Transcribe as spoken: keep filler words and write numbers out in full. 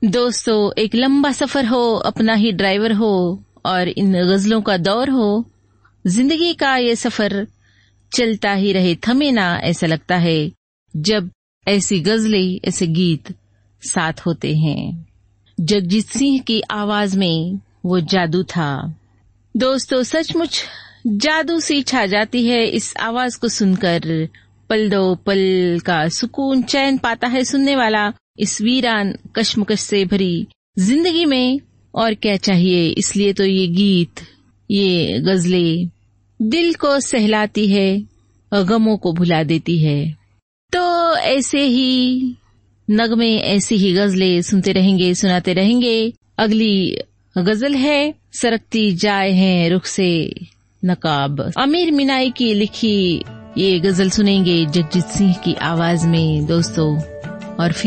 दोस्तों, एक लंबा सफर हो, अपना ही ड्राइवर हो और इन गजलों का दौर हो, जिंदगी का ये सफर चलता ही रहे, थमे ना, ऐसा लगता है जब ऐसी गजलें, ऐसे गीत साथ होते हैं। जगजीत सिंह की आवाज में वो जादू था। दोस्तों, सचमुच जादू सी छा जाती है इस आवाज को सुनकर। पल दो पल का सुकून, चैन पाता है सुनने वाला इस वीरान कश्मकश से भरी जिंदगी में। और क्या चाहिए, इसलिए तो ये गीत, ये गजलें दिल को सहलाती है और गमों को भुला देती है। तो ऐसे ही नगमे, ऐसी ही गजलें सुनते रहेंगे, सुनाते रहेंगे। अगली गजल है सरकती जाए हैं रुख से नकाब। आमिर मिनाई की लिखी ये गजल सुनेंगे जगजीत सिंह की आवाज में दोस्तों। और फिर